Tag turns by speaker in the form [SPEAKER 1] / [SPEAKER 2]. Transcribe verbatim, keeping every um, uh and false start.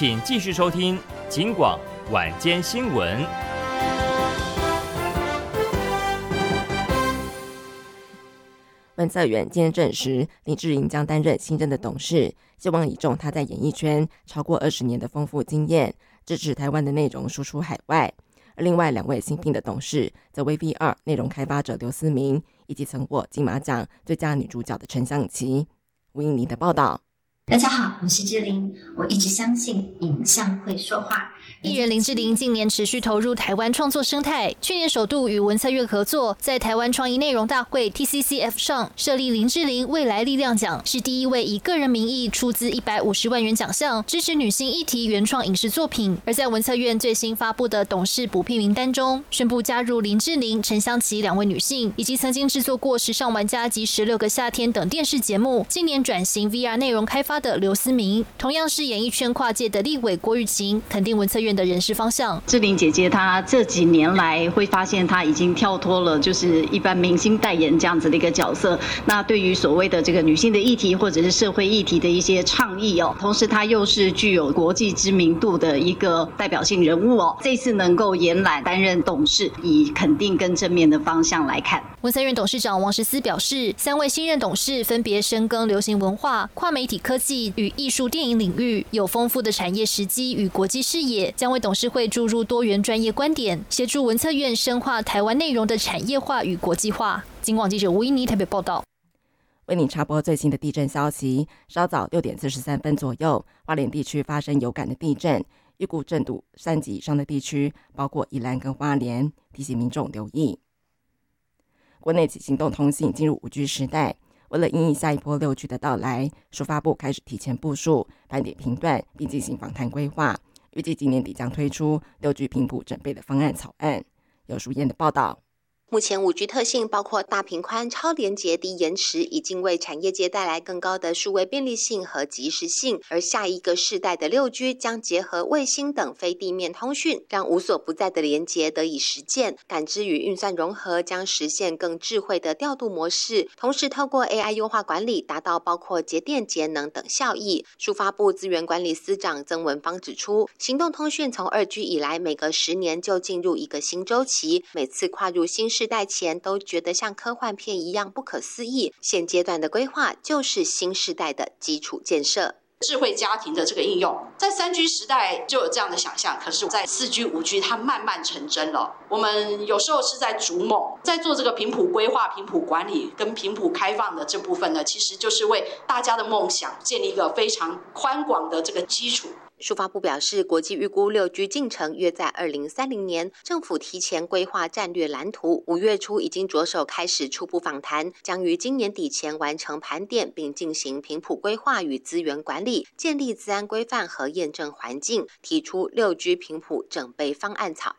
[SPEAKER 1] 请继续收听警广晚间新闻。
[SPEAKER 2] 文策院今天证实，林志颖将担任新任的董事，希望倚重他在演艺圈超过二十年的丰富经验，支持台湾的内容输出海外。而另外两位新聘的董事则为 V R 内容开发者刘思明，以及曾获金马奖最佳女主角的陈象琪。吴映妮的报道。
[SPEAKER 3] 大家好，我是志玲。我一直相信影像会说话。
[SPEAKER 4] 艺人林志玲近年持续投入台湾创作生态，去年首度与文策院合作，在台湾创意内容大会 T C C F 上设立林志玲未来力量奖，是第一位以个人名义出资一百五十万元奖项支持女性议题原创影视作品。而在文策院最新发布的董事补聘名单中，宣布加入林志玲、陈香琪两位女性，以及曾经制作过《时尚玩家》及《十六个夏天》等电视节目，今年转型 V R 内容开发的刘思明，同样是演艺圈跨界的立委郭玉琴，肯定文策院的人事方向。
[SPEAKER 5] 志玲姐姐她这几年来会发现，她已经跳脱了就是一般明星代言这样子的一个角色。那对于所谓的这个女性的议题或者是社会议题的一些倡议哦，同时她又是具有国际知名度的一个代表性人物哦。这次能够延揽担任董事，以肯定跟正面的方向来看。
[SPEAKER 4] 文策院董事长王时思表示，三位新任董事分别深耕流行文化、跨媒体科技与艺术电影领域，有丰富的产业时机与国际视野，将为董事会注入多元专业观点，协助文策院深化台湾内容的产业化与国际化。警广记者吴依妮台北报道。
[SPEAKER 2] 为您插播最新的地震消息。稍早六点四十三分左右，花莲地区发生有感的地震，预估震度三级以上的地区包括宜兰跟花莲，提醒民众留意。国内行动通信进入 五 G 时代，为了因应下一波六 G 的到来，数发部开始提前部署、盘点评断，并进行访谈规划，预计今年底将推出六 G 频谱准备的方案草案。有淑燕的报道。
[SPEAKER 6] 目前 五 G 特性包括大频宽、超连结、低延迟，已经为产业界带来更高的数位便利性和即时性。而下一个世代的 六 G 将结合卫星等非地面通讯，让无所不在的连结得以实践，感知与运算融合，将实现更智慧的调度模式。同时，透过 A I 优化管理，达到包括节电、节能等效益。数发部资源管理司长曾文芳指出，行动通讯从 二 G 以来，每隔十年就进入一个新周期，每次跨入新世代前都觉得像科幻片一样不可思议，现阶段的规划就是新世代的基础建设。
[SPEAKER 7] 智慧家庭的这个应用，在 三 G 时代就有这样的想象，可是在 四 G、五 G 它慢慢成真了。我们有时候是在逐梦，在做这个频谱规划、频谱管理跟频谱开放的这部分呢，其实就是为大家的梦想建立一个非常宽广的这个基础。
[SPEAKER 6] 数发部表示，国际预估 六 G 进程约在二零三零年，政府提前规划战略蓝图，五月初已经着手开始初步访谈，将于今年底前完成盘点，并进行频谱规划与资源管理，建立资安规范和验证环境，提出 六 G 频谱整备方案草